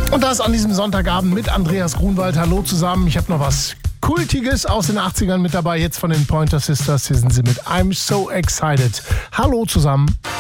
Und das an diesem Sonntagabend mit Andreas Grunwald. Hallo zusammen. Ich habe noch was Kultiges aus den 80ern mit dabei. Jetzt von den Pointer Sisters. Hier sind sie mit I'm So Excited. Hallo zusammen.